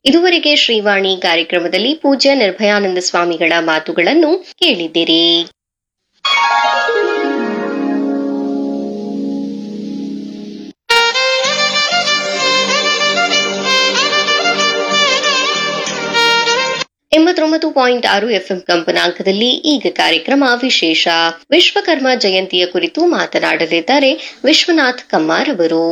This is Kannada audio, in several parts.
ಇದುವರೆಗೆ ಶ್ರೀವಾಣಿ ಕಾರ್ಯಕ್ರಮದಲ್ಲಿ ಪೂಜ್ಯ ನಿರ್ಭಯಾನಂದ ಸ್ವಾಮಿಗಳ ಮಾತುಗಳನ್ನು ಕೇಳಿದಿರಿ. .6 FM ಕಂಪನಾಂಕದಲ್ಲಿ ಈಗ ಕಾರ್ಯಕ್ರಮ ವಿಶೇಷ ವಿಶ್ವಕರ್ಮ ಜಯಂತಿಯ ಕುರಿತು ಮಾತನಾಡಲಿದ್ದಾರೆ ವಿಶ್ವನಾಥ್ ಕಮ್ಮಾರ್ ಅವರು.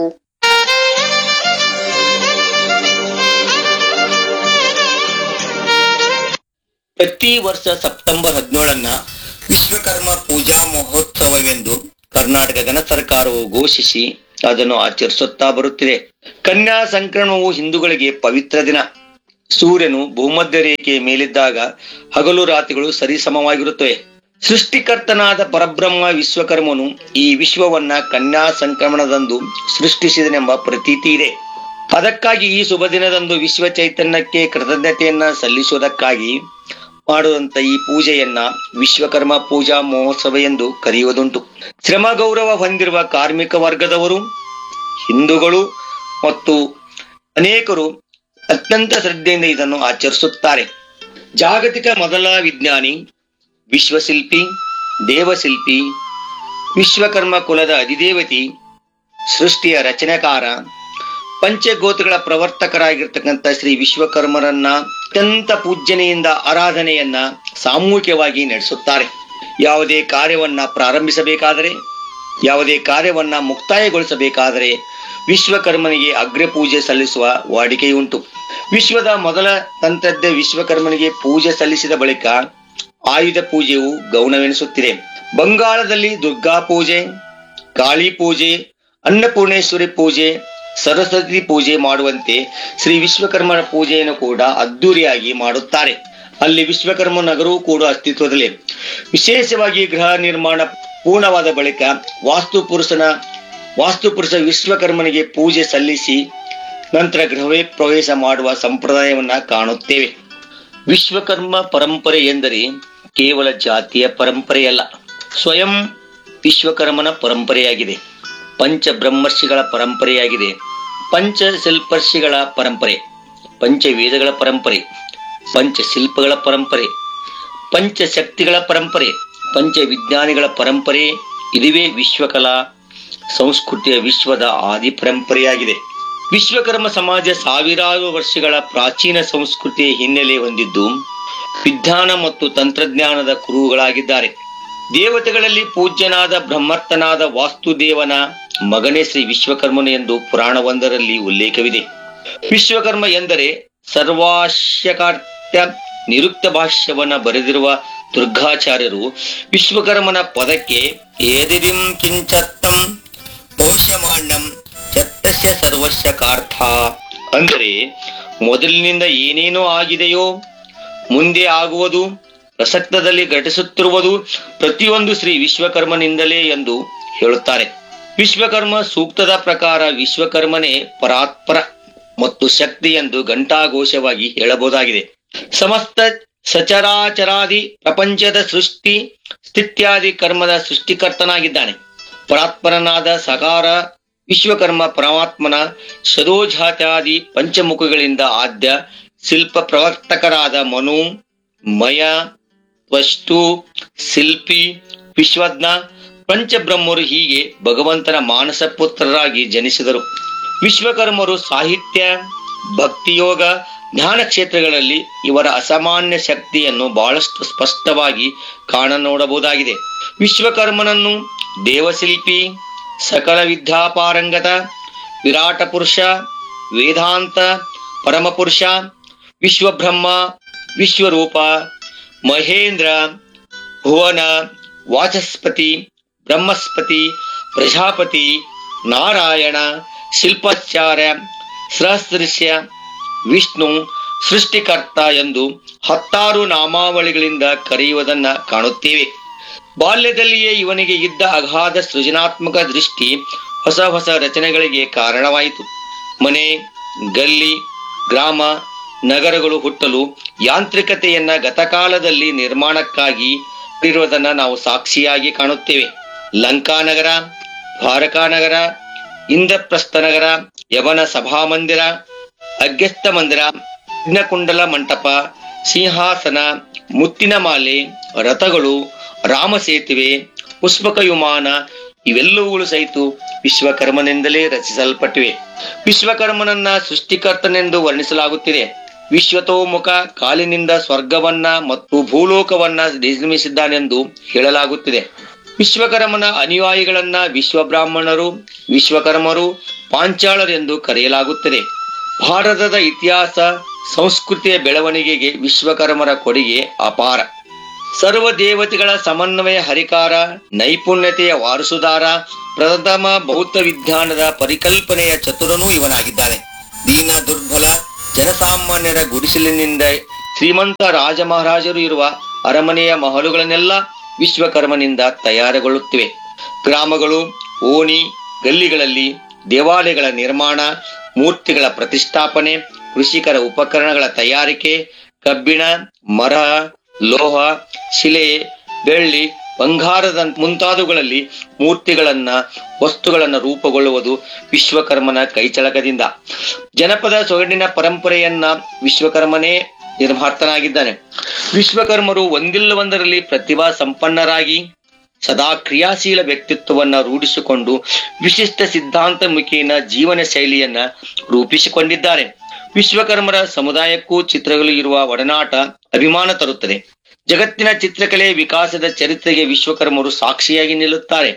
ಪ್ರತಿ ವರ್ಷ ಸೆಪ್ಟೆಂಬರ್ 17 ವಿಶ್ವಕರ್ಮ ಪೂಜಾ ಮಹೋತ್ಸವವೆಂದು ಕರ್ನಾಟಕ ಘನ ಸರ್ಕಾರವು ಘೋಷಿಸಿ ಅದನ್ನು ಆಚರಿಸುತ್ತಾ ಬರುತ್ತಿದೆ. ಕನ್ಯಾ ಸಂಕ್ರಮಣವು ಹಿಂದೂಗಳಿಗೆ ಪವಿತ್ರ ದಿನ. ಸೂರ್ಯನು ಭೂಮಧ್ಯ ರೇಖೆಯ ಮೇಲಿದ್ದಾಗ ಹಗಲು ರಾತ್ರಿಗಳು ಸರಿಸಮವಾಗಿರುತ್ತವೆ. ಸೃಷ್ಟಿಕರ್ತನಾದ ಪರಬ್ರಹ್ಮ ವಿಶ್ವಕರ್ಮನು ಈ ವಿಶ್ವವನ್ನ ಕನ್ಯಾ ಸಂಕ್ರಮಣದಂದು ಸೃಷ್ಟಿಸಿದನೆಂಬ ಪ್ರತೀತಿ ಇದೆ. ಅದಕ್ಕಾಗಿ ಈ ಶುಭ ದಿನದಂದು ವಿಶ್ವ ಚೈತನ್ಯಕ್ಕೆ ಕೃತಜ್ಞತೆಯನ್ನ ಸಲ್ಲಿಸುವುದಕ್ಕಾಗಿ ಮಾಡುವಂತ ಈ ಪೂಜೆಯನ್ನ ವಿಶ್ವಕರ್ಮ ಪೂಜಾ ಮಹೋತ್ಸವ ಎಂದು ಕರೆಯುವುದುಂಟು. ಶ್ರಮ ಗೌರವ ಹೊಂದಿರುವ ಕಾರ್ಮಿಕ ವರ್ಗದವರು, ಹಿಂದೂಗಳು ಮತ್ತು ಅನೇಕರು ಅತ್ಯಂತ ಶ್ರದ್ಧೆಯಿಂದ ಇದನ್ನು ಆಚರಿಸುತ್ತಾರೆ. ಜಾಗತಿಕ ಮೊದಲ ವಿಜ್ಞಾನಿ, ವಿಶ್ವಶಿಲ್ಪಿ, ದೇವಶಿಲ್ಪಿ, ವಿಶ್ವಕರ್ಮ ಕುಲದ ಅಧಿದೇವತಿ, ಸೃಷ್ಟಿಯ ರಚನೆಕಾರ, ಪಂಚಗೋತ್ರಗಳ ಪ್ರವರ್ತಕರಾಗಿರ್ತಕ್ಕಂಥ ಶ್ರೀ ವಿಶ್ವಕರ್ಮರನ್ನ ಅತ್ಯಂತ ಪೂಜ್ಯನೆಯಿಂದ ಆರಾಧನೆಯನ್ನ ಸಾಮೂಹಿಕವಾಗಿ ನಡೆಸುತ್ತಾರೆ. ಯಾವುದೇ ಕಾರ್ಯವನ್ನ ಪ್ರಾರಂಭಿಸಬೇಕಾದರೆ, ಯಾವುದೇ ಕಾರ್ಯವನ್ನ ಮುಕ್ತಾಯಗೊಳಿಸಬೇಕಾದರೆ ವಿಶ್ವಕರ್ಮನಿಗೆ ಅಗ್ರ ಪೂಜೆ ಸಲ್ಲಿಸುವ ವಾಡಿಕೆಯುಂಟು. ವಿಶ್ವದ ಮೊದಲ ತಂತ್ರಜ್ಞ ವಿಶ್ವಕರ್ಮನಿಗೆ ಪೂಜೆ ಸಲ್ಲಿಸಿದ ಬಳಿಕ ಆಯುಧ ಪೂಜೆಯು ಗೌಣವೆನಿಸುತ್ತಿದೆ. ಬಂಗಾಳದಲ್ಲಿ ದುರ್ಗಾ ಪೂಜೆ, ಕಾಳಿ ಪೂಜೆ, ಅನ್ನಪೂರ್ಣೇಶ್ವರಿ ಪೂಜೆ, ಸರಸ್ವತಿ ಪೂಜೆ ಮಾಡುವಂತೆ ಶ್ರೀ ವಿಶ್ವಕರ್ಮನ ಪೂಜೆಯನ್ನು ಕೂಡ ಅದ್ದೂರಿಯಾಗಿ ಮಾಡುತ್ತಾರೆ. ಅಲ್ಲಿ ವಿಶ್ವಕರ್ಮ ನಗರವೂ ಕೂಡ ಅಸ್ತಿತ್ವದಲ್ಲಿ. ವಿಶೇಷವಾಗಿ ಗೃಹ ನಿರ್ಮಾಣ ಪೂರ್ಣವಾದ ಬಳಿಕ ವಾಸ್ತುಪುರುಷ ವಿಶ್ವಕರ್ಮನಿಗೆ ಪೂಜೆ ಸಲ್ಲಿಸಿ ನಂತರ ಗೃಹವೇ ಪ್ರವೇಶ ಮಾಡುವ ಸಂಪ್ರದಾಯವನ್ನ ಕಾಣುತ್ತೇವೆ. ವಿಶ್ವಕರ್ಮ ಪರಂಪರೆ ಎಂದರೆ ಕೇವಲ ಜಾತಿಯ ಪರಂಪರೆಯಲ್ಲ, ಸ್ವಯಂ ವಿಶ್ವಕರ್ಮನ ಪರಂಪರೆಯಾಗಿದೆ. ಪಂಚಬ್ರಹ್ಮರ್ಷಿಗಳ ಪರಂಪರೆಯಾಗಿದೆ. ಪಂಚಶಿಲ್ಪರ್ಷಿಗಳ ಪರಂಪರೆ, ಪಂಚವೇದಗಳ ಪರಂಪರೆ, ಪಂಚಶಿಲ್ಪಗಳ ಪರಂಪರೆ, ಪಂಚಶಕ್ತಿಗಳ ಪರಂಪರೆ, ಪಂಚವಿಜ್ಞಾನಿಗಳ ಪರಂಪರೆ. ಇದುವೇ ವಿಶ್ವಕಲಾ ಸಂಸ್ಕೃತಿಯ ವಿಶ್ವದ ಆದಿ ಪರಂಪರೆಯಾಗಿದೆ. ವಿಶ್ವಕರ್ಮ ಸಮಾಜ ಸಾವಿರಾರು ವರ್ಷಗಳ ಪ್ರಾಚೀನ ಸಂಸ್ಕೃತಿಯ ಹಿನ್ನೆಲೆ ಹೊಂದಿದ್ದು ವಿಜ್ಞಾನ ಮತ್ತು ತಂತ್ರಜ್ಞಾನದ ಕುರುಹುಗಳಾಗಿದ್ದಾರೆ. ದೇವತೆಗಳಲ್ಲಿ ಪೂಜ್ಯನಾದ ಬ್ರಹ್ಮರ್ಥನಾದ ವಾಸ್ತುದೇವನ ಮಗನೇ ಶ್ರೀ ವಿಶ್ವಕರ್ಮನು ಎಂದು ಪುರಾಣವೊಂದರಲ್ಲಿ ಉಲ್ಲೇಖವಿದೆ. ವಿಶ್ವಕರ್ಮ ಎಂದರೆ ಸರ್ವಾಶ್ಯಕಾರ್ತ್ಯ ನಿರುಕ್ತ ಭಾಷ್ಯವನ್ನ ಬರೆದಿರುವ ದುರ್ಗಾಚಾರ್ಯರು ವಿಶ್ವಕರ್ಮನ ಪದಕ್ಕೆ ಏದಿದಿಂ ಕಿಂಚತ್ತಂ ಪೌಷ್ಯಮಾಂಡಂ ಚತ್ತಸ್ಯ ಸರ್ವಸ್ಯಕಾರ್ಥ ಅಂದರೆ ಮೊದಲಿನಿಂದ ಏನೇನೋ ಆಗಿದೆಯೋ, ಮುಂದೆ ಆಗುವುದು, ಪ್ರಸಕ್ತದಲ್ಲಿ ಘಟಿಸುತ್ತಿರುವುದು ಪ್ರತಿಯೊಂದು ಶ್ರೀ ವಿಶ್ವಕರ್ಮನಿಂದಲೇ ಎಂದು ಹೇಳುತ್ತಾರೆ. ವಿಶ್ವಕರ್ಮ ಸೂಕ್ತದ ಪ್ರಕಾರ ವಿಶ್ವಕರ್ಮನೇ ಪರಾತ್ಪರ ಮತ್ತು ಶಕ್ತಿ ಎಂದು ಘಂಟಾಘೋಷವಾಗಿ ಹೇಳಬಹುದಾಗಿದೆ. ಸಮಸ್ತ ಸಚರಾಚರಾದಿ ಪ್ರಪಂಚದ ಸೃಷ್ಟಿ ಸ್ಥಿತ್ಯಾದಿ ಕರ್ಮದ ಸೃಷ್ಟಿಕರ್ತನಾಗಿದ್ದಾನೆ. ಪರಾತ್ಪರನಾದ ಸಕಾರ ವಿಶ್ವಕರ್ಮ ಪರಮಾತ್ಮನ ಶದೋಜಾತ್ಯಾದಿ ಪಂಚಮುಖಗಳಿಂದ ಆದ್ಯ ಶಿಲ್ಪ ಪ್ರವರ್ತಕರಾದ ಮನು, ಮಯ, ತ್ವಷ್ಟು, ಶಿಲ್ಪಿ, ವಿಶ್ವಜ್ಞ, ಪಂಚಬ್ರಹ್ಮರು ಹೀಗೆ ಭಗವಂತನ ಮಾನಸ ಪುತ್ರರಾಗಿ ಜನಿಸಿದರು. ವಿಶ್ವಕರ್ಮರು ಸಾಹಿತ್ಯ, ಭಕ್ತಿಯೋಗ, ಜ್ಞಾನ ಕ್ಷೇತ್ರಗಳಲ್ಲಿ ಇವರ ಅಸಾಮಾನ್ಯ ಶಕ್ತಿಯನ್ನು ಬಹಳಷ್ಟು ಸ್ಪಷ್ಟವಾಗಿ ಕಾಣನೋಡಬಹುದಾಗಿದೆ. ವಿಶ್ವಕರ್ಮನನ್ನು ದೇವಶಿಲ್ಪಿ, ಸಕಲ ವಿದ್ಯಾಪಾರಂಗತ, ವಿರಾಟ ಪುರುಷ, ವೇದಾಂತ ಪರಮಪುರುಷ, ವಿಶ್ವಬ್ರಹ್ಮ, ವಿಶ್ವರೂಪ, ಮಹೇಂದ್ರ, ಭುವನ, ವಾಚಸ್ಪತಿ, ಬ್ರಹ್ಮಸ್ಪತಿ, ಪ್ರಜಾಪತಿ, ನಾರಾಯಣ, ಶಿಲ್ಪಾಚಾರ್ಯ, ಸಹಸ್ರಶ್ಯ, ವಿಷ್ಣು, ಸೃಷ್ಟಿಕರ್ತ ಎಂದು 10 ನಾಮಾವಳಿಗಳಿಂದ ಕರೆಯುವುದನ್ನ ಕಾಣುತ್ತೇವೆ. ಬಾಲ್ಯದಲ್ಲಿಯೇ ಇವನಿಗೆ ಇದ್ದ ಅಗಾಧ ಸೃಜನಾತ್ಮಕ ದೃಷ್ಟಿ ಹೊಸ ಹೊಸ ರಚನೆಗಳಿಗೆ ಕಾರಣವಾಯಿತು. ಮನೆ, ಗಲ್ಲಿ, ಗ್ರಾಮ, ನಗರಗಳು ಹುಟ್ಟಲು ಯಾಂತ್ರಿಕತೆಯನ್ನ ಗತಕಾಲದಲ್ಲಿ ನಿರ್ಮಾಣಕ್ಕಾಗಿ ಇರುವುದನ್ನ ನಾವು ಸಾಕ್ಷಿಯಾಗಿ ಕಾಣುತ್ತೇವೆ. ಲಂಕಾನಗರ, ದ್ವಾರಕಾನಗರ, ಇಂದ್ರಪ್ರಸ್ಥ ನಗರ, ಯವನ ಸಭಾಮಂದಿರ, ಅಗ್ಯಸ್ತ ಮಂದಿರ, ಯಜ್ಞಕುಂಡಲ ಮಂಟಪ, ಸಿಂಹಾಸನ, ಮುತ್ತಿನ ಮಾಲೆ, ರಥಗಳು, ರಾಮಸೇತುವೆ, ಪುಷ್ಪಕ ವಿಮಾನ ಇವೆಲ್ಲವುಗಳು ಸಹಿತ ವಿಶ್ವಕರ್ಮನಿಂದಲೇ ರಚಿಸಲ್ಪಟ್ಟಿವೆ. ವಿಶ್ವಕರ್ಮನನ್ನ ಸೃಷ್ಟಿಕರ್ತನೆಂದು ವರ್ಣಿಸಲಾಗುತ್ತಿದೆ. ವಿಶ್ವತೋಮುಖ ಕಾಲಿನಿಂದ ಸ್ವರ್ಗವನ್ನ ಮತ್ತು ಭೂಲೋಕವನ್ನ ನಿರ್ಮಿಸಿದ್ದಾನೆಂದು ಹೇಳಲಾಗುತ್ತಿದೆ. ವಿಶ್ವಕರ್ಮನ ಅನುಯಾಯಿಗಳನ್ನ ವಿಶ್ವಬ್ರಾಹ್ಮಣರು, ವಿಶ್ವಕರ್ಮರು, ಪಾಂಚಾಳರೆಂದು ಕರೆಯಲಾಗುತ್ತದೆ. ಭಾರತದ ಇತಿಹಾಸ ಸಂಸ್ಕೃತಿಯ ಬೆಳವಣಿಗೆಗೆ ವಿಶ್ವಕರ್ಮರ ಕೊಡುಗೆ ಅಪಾರ. ಸರ್ವ ದೇವತೆಗಳ ಸಮನ್ವಯ ಹರಿಕಾರ, ನೈಪುಣ್ಯತೆಯ ವಾರಸುದಾರ, ಪ್ರಥಮ ಬೌದ್ಧ ವಿಜ್ಞಾನದ ಪರಿಕಲ್ಪನೆಯ ಚತುರನೂ ಇವನಾಗಿದ್ದಾನೆ. ದೀನ ದುರ್ಬಲ ಜನಸಾಮಾನ್ಯರ ಗುಡಿಸಲಿನಿಂದ ಶ್ರೀಮಂತ ರಾಜ ಮಹಾರಾಜರು ಇರುವ ಅರಮನೆಯ ಮಹಲುಗಳನ್ನೆಲ್ಲ ವಿಶ್ವಕರ್ಮನಿಂದ ತಯಾರುಗೊಳ್ಳುತ್ತಿವೆ. ಗ್ರಾಮಗಳು, ಓಣಿ, ಗಲ್ಲಿಗಳಲ್ಲಿ ದೇವಾಲಯಗಳ ನಿರ್ಮಾಣ, ಮೂರ್ತಿಗಳ ಪ್ರತಿಷ್ಠಾಪನೆ, ಕೃಷಿಕರ ಉಪಕರಣಗಳ ತಯಾರಿಕೆ, ಕಬ್ಬಿಣ, ಮರ, ಲೋಹ, ಶಿಲೆ, ಬೆಳ್ಳಿ, ಬಂಗಾರದ ಮುಂತಾದವುಗಳಲ್ಲಿ ಮೂರ್ತಿಗಳನ್ನ ವಸ್ತುಗಳನ್ನ ರೂಪುಗೊಳ್ಳುವುದು ವಿಶ್ವಕರ್ಮನ ಕೈಚಳಕದಿಂದ. ಜನಪದ ಸೊಗಡಿನ ಪರಂಪರೆಯನ್ನ ವಿಶ್ವಕರ್ಮನೇ ನಿರ್ಮಾತನಾಗಿದ್ದಾನೆ. ವಿಶ್ವಕರ್ಮರು ಒಂದಿಲ್ಲ ಒಂದರಲ್ಲಿ ಪ್ರತಿಭಾ ಸಂಪನ್ನರಾಗಿ ಸದಾ ಕ್ರಿಯಾಶೀಲ ವ್ಯಕ್ತಿತ್ವವನ್ನ ರೂಢಿಸಿಕೊಂಡು ವಿಶಿಷ್ಟ ಸಿದ್ಧಾಂತ ಮುಖೇನ ಜೀವನ ಶೈಲಿಯನ್ನ ರೂಪಿಸಿಕೊಂಡಿದ್ದಾರೆ. ವಿಶ್ವಕರ್ಮರ ಸಮುದಾಯಕ್ಕೂ ಚಿತ್ರಗಳು ಇರುವ ಒಡನಾಟ ಅಭಿಮಾನ ತರುತ್ತದೆ. ಜಗತ್ತಿನ ಚಿತ್ರಕಲೆ ವಿಕಾಸದ ಚರಿತ್ರೆಗೆ ವಿಶ್ವಕರ್ಮರು ಸಾಕ್ಷಿಯಾಗಿ ನಿಲ್ಲುತ್ತಾರೆ.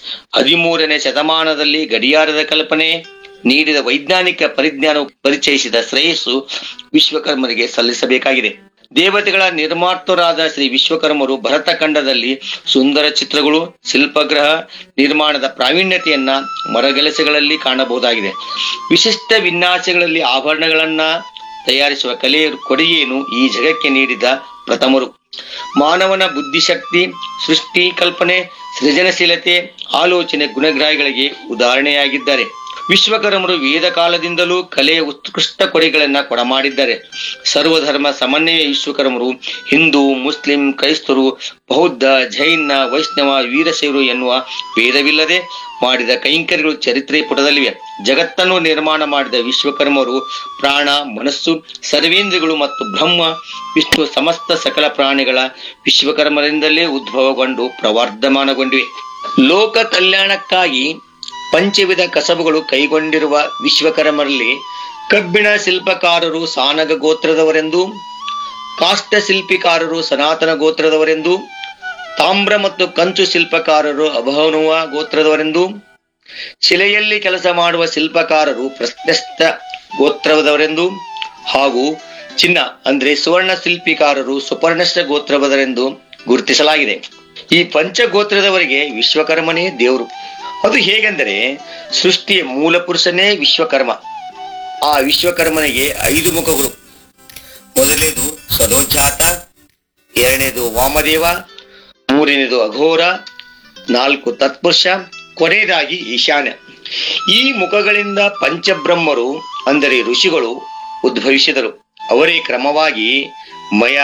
13ನೇ ಶತಮಾನದಲ್ಲಿ ಗಡಿಯಾರದ ಕಲ್ಪನೆ ನೀಡಿದ ವೈಜ್ಞಾನಿಕ ಪರಿಜ್ಞಾನ ಪರಿಚಯಿಸಿದ ಶ್ರೇಯಸ್ಸು ವಿಶ್ವಕರ್ಮರಿಗೆ ಸಲ್ಲಿಸಬೇಕಾಗಿದೆ. ದೇವತೆಗಳ ನಿರ್ಮಾತೃರಾದ ಶ್ರೀ ವಿಶ್ವಕರ್ಮರು ಭರತ ಖಂಡದಲ್ಲಿ ಸುಂದರ ಚಿತ್ರಗಳು, ಶಿಲ್ಪಗ್ರಹ ನಿರ್ಮಾಣದ ಪ್ರಾವೀಣ್ಯತೆಯನ್ನ ಮರಗೆಲಸಗಳಲ್ಲಿ ಕಾಣಬಹುದಾಗಿದೆ. ವಿಶಿಷ್ಟ ವಿನ್ಯಾಸಗಳಲ್ಲಿ ಆಭರಣಗಳನ್ನ ತಯಾರಿಸುವ ಕಲೆಯ ಕೊಡುಗೆಯನ್ನು ಈ ಜಗಕ್ಕೆ ನೀಡಿದ ಪ್ರಥಮರು. ಮಾನವನ ಬುದ್ಧಿಶಕ್ತಿ, ಸೃಷ್ಟಿ ಕಲ್ಪನೆ, ಸೃಜನಶೀಲತೆ, ಆಲೋಚನೆ ಗುಣಗ್ರಾಹಿಗಳಿಗೆ ಉದಾಹರಣೆಯಾಗಿದ್ದಾರೆ. ವಿಶ್ವಕರ್ಮರು ವೇದ ಕಾಲದಿಂದಲೂ ಕಲೆಯ ಉತ್ಕೃಷ್ಟ ಕೊಡುಗೆಗಳನ್ನ ಕೊಡಮಾಡಿದ್ದಾರೆ. ಸರ್ವಧರ್ಮ ಸಮನ್ವಯ ವಿಶ್ವಕರ್ಮರು ಹಿಂದೂ, ಮುಸ್ಲಿಂ, ಕ್ರೈಸ್ತರು, ಬೌದ್ಧ, ಜೈನ, ವೈಷ್ಣವ, ವೀರಶೈವರು ಎನ್ನುವ ಭೇದವಿಲ್ಲದೆ ಮಾಡಿದ ಕೈಂಕರ್ಯಗಳು ಚರಿತ್ರೆ ಪುಟದಲ್ಲಿವೆ. ಜಗತ್ತನ್ನು ನಿರ್ಮಾಣ ಮಾಡಿದ ವಿಶ್ವಕರ್ಮರು ಪ್ರಾಣ, ಮನಸ್ಸು, ಸರ್ವೇಂದ್ರಿಯಗಳು ಮತ್ತು ಬ್ರಹ್ಮ ವಿಷ್ಣು ಸಮಸ್ತ ಸಕಲ ಪ್ರಾಣಿಗಳ ವಿಶ್ವಕರ್ಮರಿಂದಲೇ ಉದ್ಭವಗೊಂಡು ಪ್ರವರ್ಧಮಾನಗೊಂಡಿವೆ. ಲೋಕ ಕಲ್ಯಾಣಕ್ಕಾಗಿ ಪಂಚವಿಧ ಕಸಬುಗಳು ಕೈಗೊಂಡಿರುವ ವಿಶ್ವಕರ್ಮರಲ್ಲಿ ಕಬ್ಬಿಣ ಶಿಲ್ಪಕಾರರು ಸಾನಗ ಗೋತ್ರದವರೆಂದು, ಕಾಷ್ಟ ಶಿಲ್ಪಿಕಾರರು ಸನಾತನ ಗೋತ್ರದವರೆಂದು, ತಾಮ್ರ ಮತ್ತು ಕಂಚು ಶಿಲ್ಪಕಾರರು ಅಭವನುವ ಗೋತ್ರದವರೆಂದು, ಶಿಲೆಯಲ್ಲಿ ಕೆಲಸ ಮಾಡುವ ಶಿಲ್ಪಕಾರರು ಪ್ರಶಸ್ತ ಗೋತ್ರದವರೆಂದು ಹಾಗೂ ಚಿನ್ನ ಅಂದ್ರೆ ಸುವರ್ಣ ಶಿಲ್ಪಿಕಾರರು ಸುಪರ್ಣಸ್ಥ ಗೋತ್ರದವರೆಂದು ಗುರುತಿಸಲಾಗಿದೆ. ಈ ಪಂಚಗೋತ್ರದವರಿಗೆ ವಿಶ್ವಕರ್ಮನೇ ದೇವರು. ಅದು ಹೇಗೆಂದರೆ ಸೃಷ್ಟಿಯ ಮೂಲ ಪುರುಷನೇ ವಿಶ್ವಕರ್ಮ. ಆ ವಿಶ್ವಕರ್ಮನಿಗೆ 5 ಮುಖಗಳು. ಮೊದಲನೇದು ಸದೋಜಾತ, ಎರಡನೇದು ವಾಮದೇವ, ಮೂರನೇದು ಅಘೋರ, 4 ತತ್ಪುರುಷ, ಕೊನೆಯದಾಗಿ ಈಶಾನ್ಯ. ಈ ಮುಖಗಳಿಂದ ಪಂಚಬ್ರಹ್ಮರು ಅಂದರೆ ಋಷಿಗಳು ಉದ್ಭವಿಸಿದರು. ಅವರೇ ಕ್ರಮವಾಗಿ ಮಯ,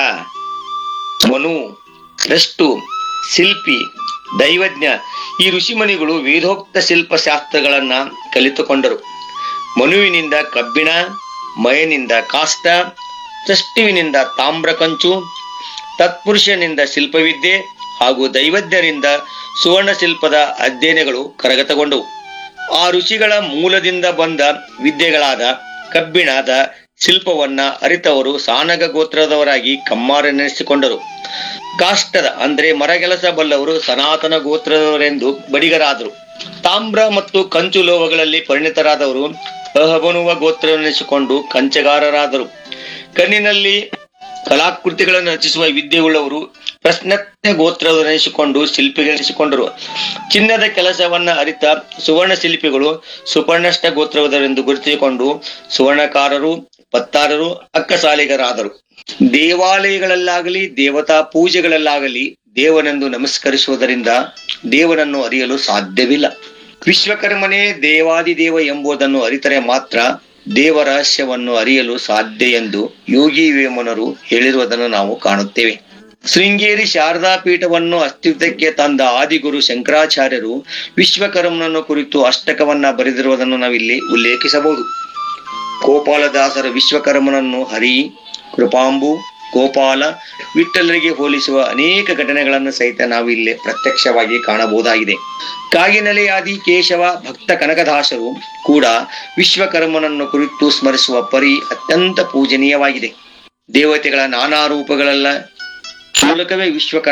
ಮನು, ದ್ರಷ್ಟು, ಶಿಲ್ಪಿ, ದೈವಜ್ಞ ಈ ಋಷಿಮಣಿಗಳು ವೇದೋಕ್ತ ಶಿಲ್ಪಶಾಸ್ತ್ರಗಳನ್ನ ಕಲಿತುಕೊಂಡರು. ಮನುವಿನಿಂದ ಕಬ್ಬಿಣ, ಮಯನಿಂದ ಕಾಷ್ಟ, ದ್ರಷ್ಟುವಿನಿಂದ ತಾಮ್ರ ಕಂಚು, ತತ್ಪುರುಷನಿಂದ ಶಿಲ್ಪವಿದ್ಯೆ ಹಾಗೂ ದೈವಜ್ಞರಿಂದ ಸುವರ್ಣ ಶಿಲ್ಪದ ಅಧ್ಯಯನಗಳು ಕರಗತಗೊಂಡವು. ಆ ಋಷಿಗಳ ಮೂಲದಿಂದ ಬಂದ ವಿದ್ಯೆಗಳಾದ ಕಬ್ಬಿಣದ ಶಿಲ್ಪವನ್ನ ಅರಿತವರು ಸಾನಗ ಗೋತ್ರದವರಾಗಿ ಕಮ್ಮಾರನೆನಿಸಿಕೊಂಡರು. ಕಾಷ್ಟದ ಅಂದ್ರೆ ಮರಗೆಲಸ ಬಲ್ಲವರು ಸನಾತನ ಗೋತ್ರದವರೆಂದು ಬಡಿಗರಾದರು. ತಾಮ್ರ ಮತ್ತು ಕಂಚು ಲೋಹಗಳಲ್ಲಿ ಪರಿಣಿತರಾದವರು ಅಹಬನುವ ಗೋತ್ರವೆನಿಸಿಕೊಂಡು ಕಂಚಗಾರರಾದರು. ಕಣ್ಣಿನಲ್ಲಿ ಕಲಾಕೃತಿಗಳನ್ನು ರಚಿಸುವ ವಿದ್ಯೆಯುಳ್ಳವರು ಪ್ರಶ್ನತ್ಯ ಗೋತ್ರವೆನಿಸಿಕೊಂಡು ಶಿಲ್ಪಿಗಳೆನಿಸಿಕೊಂಡರು. ಚಿನ್ನದ ಕೆಲಸವನ್ನ ಅರಿತ ಸುವರ್ಣ ಶಿಲ್ಪಿಗಳು ಸುಪರ್ಣಸ್ಥ ಗೋತ್ರವರೆಂದು ಗುರುತಿಸಿಕೊಂಡು ಸುವರ್ಣಕಾರರು, ಪತ್ತಾರರು, ಅಕ್ಕಸಾಲಿಗರಾದರು. ದೇವಾಲಯಗಳಲ್ಲಾಗಲಿ ದೇವತಾ ಪೂಜೆಗಳಲ್ಲಾಗಲಿ ದೇವನೆಂದು ನಮಸ್ಕರಿಸುವುದರಿಂದ ದೇವನನ್ನು ಅರಿಯಲು ಸಾಧ್ಯವಿಲ್ಲ. ವಿಶ್ವಕರ್ಮನೇ ದೇವಾದಿದೇವ ಎಂಬುದನ್ನು ಅರಿತರೆ ಮಾತ್ರ ದೇವ ರಹಸ್ಯವನ್ನು ಅರಿಯಲು ಸಾಧ್ಯ ಎಂದು ಯೋಗಿ ವೇಮನರು ಹೇಳಿರುವುದನ್ನು ನಾವು ಕಾಣುತ್ತೇವೆ. ಶೃಂಗೇರಿ ಶಾರದಾ ಪೀಠವನ್ನು ಅಸ್ತಿತ್ವಕ್ಕೆ ತಂದ ಆದಿಗುರು ಶಂಕರಾಚಾರ್ಯರು ವಿಶ್ವಕರ್ಮನನ್ನು ಕುರಿತು ಅಷ್ಟಕವನ್ನ ಬರೆದಿರುವುದನ್ನು ನಾವಿಲ್ಲಿ ಉಲ್ಲೇಖಿಸಬಹುದು. ಗೋಪಾಲದಾಸರ ವಿಶ್ವಕರ್ಮನನ್ನು ಹರಿ, ಕೃಪಾಂಬು, ಗೋಪಾಲ, ವಿಠ್ಠಲರಿಗೆ ಹೋಲಿಸುವ ಅನೇಕ ಘಟನೆಗಳನ್ನು ಸಹಿತ ನಾವು ಇಲ್ಲಿ ಪ್ರತ್ಯಕ್ಷವಾಗಿ ಕಾಣಬಹುದಾಗಿದೆ. ಕಾಗಿನೆಲೆಯಾದಿ ಕೇಶವ ಭಕ್ತ ಕನಕದಾಸರು ಕೂಡ ವಿಶ್ವಕರ್ಮನನ್ನು ಕುರಿತು ಸ್ಮರಿಸುವ ಪರಿ ಅತ್ಯಂತ ಪೂಜನೀಯವಾಗಿದೆ. ದೇವತೆಗಳ ನಾನಾ ರೂಪಗಳೆಲ್ಲ ಮೂಲಕವೇ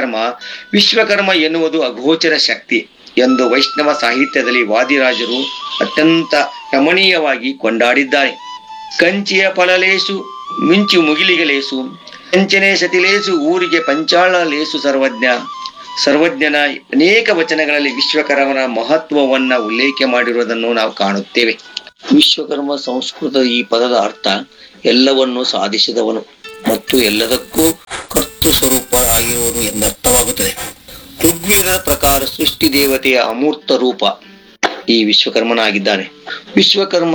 ವಿಶ್ವಕರ್ಮ ಎನ್ನುವುದು ಅಗೋಚರ ಶಕ್ತಿ ಎಂದು ವೈಷ್ಣವ ಸಾಹಿತ್ಯದಲ್ಲಿ ವಾದಿರಾಜರು ಅತ್ಯಂತ ರಮಣೀಯವಾಗಿ ಕೊಂಡಾಡಿದ್ದಾರೆ. ಕಂಚಿಯ ಫಲಲೇಸು ಮಿಂಚು ಮುಗಿಲಿಗಲೇಸು, ಕಂಚನೆ ಸತಿಲೇಸು ಊರಿಗೆ ಪಂಚಾಳ ಲೇಸು ಸರ್ವಜ್ಞನ ಅನೇಕ ವಚನಗಳಲ್ಲಿ ವಿಶ್ವಕರ್ಮನ ಮಹತ್ವವನ್ನ ಉಲ್ಲೇಖ ಮಾಡಿರುವುದನ್ನು ನಾವು ಕಾಣುತ್ತೇವೆ. ವಿಶ್ವಕರ್ಮ ಸಂಸ್ಕೃತ ಈ ಪದದ ಅರ್ಥ ಎಲ್ಲವನ್ನೂ ಸಾಧಿಸಿದವನು ಮತ್ತು ಎಲ್ಲದಕ್ಕೂ ಕರ್ತು ಸ್ವರೂಪರಾಗಿರುವನು ಎಂದರ್ಥವಾಗುತ್ತದೆ. ಋಗ್ವೇದದ ಪ್ರಕಾರ ಸೃಷ್ಟಿ ದೇವತೆಯ ಅಮೂರ್ತ ರೂಪ ಈ ವಿಶ್ವಕರ್ಮನಾಗಿದ್ದಾನೆ. ವಿಶ್ವಕರ್ಮ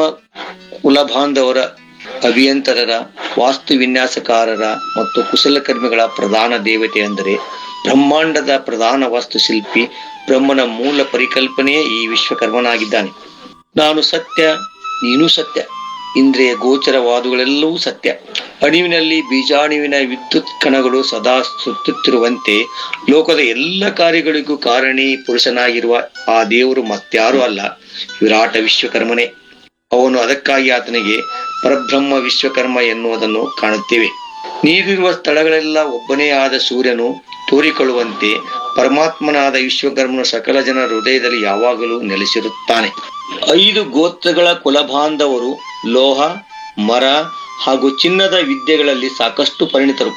ಕುಲಬಾಂಧವರ, ಅಭಿಯಂತರರ, ವಾಸ್ತು ವಿನ್ಯಾಸಕಾರರ ಮತ್ತು ಕುಶಲಕರ್ಮಿಗಳ ಪ್ರಧಾನ ದೇವತೆ ಅಂದರೆ ಬ್ರಹ್ಮಾಂಡದ ಪ್ರಧಾನ ವಾಸ್ತುಶಿಲ್ಪಿ ಬ್ರಹ್ಮನ ಮೂಲ ಪರಿಕಲ್ಪನೆಯೇ ಈ ವಿಶ್ವಕರ್ಮನಾಗಿದ್ದಾನೆ. ನಾನು ಸತ್ಯ, ನೀನು ಸತ್ಯ, ಇಂದ್ರಿಯ ಗೋಚರವಾದುಗಳೆಲ್ಲವೂ ಸತ್ಯ. ಅಣುವಿನಲ್ಲಿ ಬೀಜಾಣುವಿನ ವಿದ್ಯುತ್ ಕಣಗಳು ಸದಾ ಸುತ್ತುತ್ತಿರುವಂತೆ ಲೋಕದ ಎಲ್ಲ ಕಾರ್ಯಗಳಿಗೂ ಕಾರಣಿ ಪುರುಷನಾಗಿರುವ ಆ ದೇವರು ಮತ್ಯಾರೂ ಅಲ್ಲ, ವಿರಾಟ ವಿಶ್ವಕರ್ಮನೇ. ಅವನು ಅದಕ್ಕಾಗಿ ಆತನಿಗೆ ಪರಬ್ರಹ್ಮ ವಿಶ್ವಕರ್ಮ ಎನ್ನುವುದನ್ನು ಕಾಣುತ್ತೇವೆ. ನೀರಿರುವ ಸ್ಥಳಗಳೆಲ್ಲ ಒಬ್ಬನೇ ಆದ ಸೂರ್ಯನು ತೋರಿಕೊಳ್ಳುವಂತೆ ಪರಮಾತ್ಮನಾದ ವಿಶ್ವಕರ್ಮನು ಸಕಲ ಜನರ ಹೃದಯದಲ್ಲಿ ಯಾವಾಗಲೂ ನೆಲೆಸಿರುತ್ತಾನೆ. 5 ಗೋತ್ರಗಳ ಕುಲಬಾಂಧವರು ಲೋಹ, ಮರ ಹಾಗೂ ಚಿನ್ನದ ವಿದ್ಯೆಗಳಲ್ಲಿ ಸಾಕಷ್ಟು ಪರಿಣಿತರು.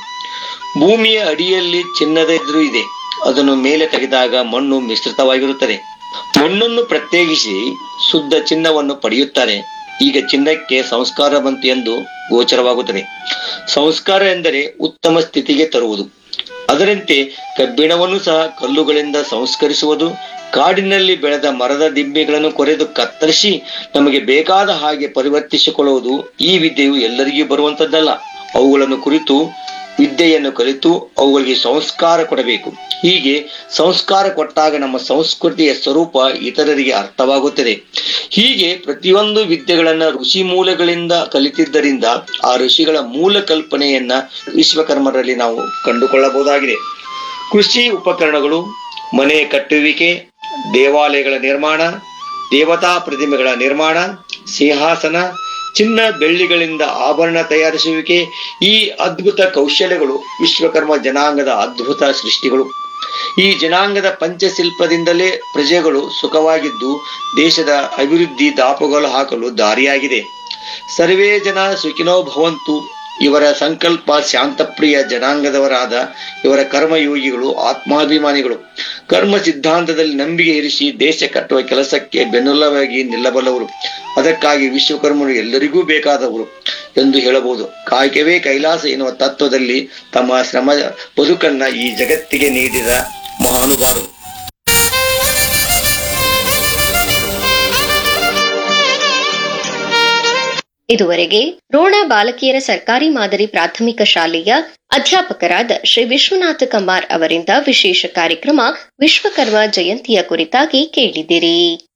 ಭೂಮಿಯ ಅಡಿಯಲ್ಲಿ ಚಿನ್ನದ ಎದುರು ಇದೆ. ಅದನ್ನು ಮೇಲೆ ತೆಗೆದಾಗ ಮಣ್ಣು ಮಿಶ್ರಿತವಾಗಿರುತ್ತದೆ. ಮಣ್ಣನ್ನು ಪ್ರತ್ಯೇಕಿಸಿ ಶುದ್ಧ ಚಿನ್ನವನ್ನು ಪಡೆಯುತ್ತಾರೆ. ಈಗ ಚಿನ್ನಕ್ಕೆ ಸಂಸ್ಕಾರ ಬಂತು ಎಂದು ಗೋಚರವಾಗುತ್ತದೆ. ಸಂಸ್ಕಾರ ಎಂದರೆ ಉತ್ತಮ ಸ್ಥಿತಿಗೆ ತರುವುದು. ಅದರಂತೆ ಕಬ್ಬಿಣವನ್ನು ಸಹ ಕಲ್ಲುಗಳಿಂದ ಸಂಸ್ಕರಿಸುವುದು. ಕಾಡಿನಲ್ಲಿ ಬೆಳೆದ ಮರದ ದಿಬ್ಬೆಗಳನ್ನು ಕೊರೆದು ಕತ್ತರಿಸಿ ನಮಗೆ ಬೇಕಾದ ಹಾಗೆ ಪರಿವರ್ತಿಸಿಕೊಳ್ಳುವುದು ಈ ವಿದ್ಯೆಯು ಎಲ್ಲರಿಗೂ ಬರುವಂತದ್ದಲ್ಲ. ಅವುಗಳನ್ನು ಕುರಿತು ವಿದ್ಯೆಯನ್ನು ಕಲಿತು ಅವುಗಳಿಗೆ ಸಂಸ್ಕಾರ ಕೊಡಬೇಕು. ಹೀಗೆ ಸಂಸ್ಕಾರ ಕೊಟ್ಟಾಗ ನಮ್ಮ ಸಂಸ್ಕೃತಿಯ ಸ್ವರೂಪ ಇತರರಿಗೆ ಅರ್ಥವಾಗುತ್ತದೆ. ಹೀಗೆ ಪ್ರತಿಯೊಂದು ವಿದ್ಯೆಗಳನ್ನ ಋಷಿ ಮೂಲಗಳಿಂದ ಕಲಿತಿದ್ದರಿಂದ ಆ ಋಷಿಗಳ ಮೂಲ ಕಲ್ಪನೆಯನ್ನ ವಿಶ್ವಕರ್ಮರಲ್ಲಿ ನಾವು ಕಂಡುಕೊಳ್ಳಬಹುದಾಗಿದೆ. ಕೃಷಿ ಉಪಕರಣಗಳು, ಮನೆ ಕಟ್ಟುವಿಕೆ, ದೇವಾಲಯಗಳ ನಿರ್ಮಾಣ, ದೇವತಾ ಪ್ರತಿಮೆಗಳ ನಿರ್ಮಾಣ, ಸಿಂಹಾಸನ, ಚಿನ್ನ ಬೆಳ್ಳಿಗಳಿಂದ ಆಭರಣ ತಯಾರಿಸುವಿಕೆ, ಈ ಅದ್ಭುತ ಕೌಶಲ್ಯಗಳು ವಿಶ್ವಕರ್ಮ ಜನಾಂಗದ ಅದ್ಭುತ ಸೃಷ್ಟಿಗಳು. ಈ ಜನಾಂಗದ ಪಂಚಶಿಲ್ಪದಿಂದಲೇ ಪ್ರಜೆಗಳು ಸುಖವಾಗಿದ್ದು ದೇಶದ ಅಭಿವೃದ್ಧಿ ದಾಪುಗಾಲು ಹಾಕಲು ದಾರಿಯಾಗಿದೆ. ಸರ್ವೇ ಜನ ಸುಖಿನೋ ಭವಂತು. ಇವರ ಸಂಕಲ್ಪ ಶಾಂತಪ್ರಿಯ ಜನಾಂಗದವರಾದ ಇವರ ಕರ್ಮಯೋಗಿಗಳು, ಆತ್ಮಾಭಿಮಾನಿಗಳು. ಕರ್ಮ ಸಿದ್ಧಾಂತದಲ್ಲಿ ನಂಬಿಕೆ ಇರಿಸಿ ದೇಶ ಕಟ್ಟುವ ಕೆಲಸಕ್ಕೆ ಬೆನ್ನೆಲುಬಾಗಿ ನಿಲ್ಲಬಲ್ಲವರು. ಅದಕ್ಕಾಗಿ ವಿಶ್ವಕರ್ಮರು ಎಲ್ಲರಿಗೂ ಬೇಕಾದವರು ಎಂದು ಹೇಳಬಹುದು. ಕಾಯಕವೇ ಕೈಲಾಸ ಎನ್ನುವ ತತ್ವದಲ್ಲಿ ತಮ್ಮ ಶ್ರಮ ಬದುಕನ್ನ ಈ ಜಗತ್ತಿಗೆ ನೀಡಿದ ಮಹಾನುಭಾವರು. ಇದುವರೆಗೆ ರೋಣ ಬಾಲಕಿಯರ ಸರ್ಕಾರಿ ಮಾದರಿ ಪ್ರಾಥಮಿಕ ಶಾಲೆಯ ಅಧ್ಯಾಪಕರಾದ ಶ್ರೀ ವಿಶ್ವನಾಥ ಕಮ್ಮಾರ್ ಅವರಿಂದ ವಿಶೇಷ ಕಾರ್ಯಕ್ರಮ ವಿಶ್ವಕರ್ಮ ಜಯಂತಿಯ ಕುರಿತಾಗಿ ಕೇಳಿದಿರಿ.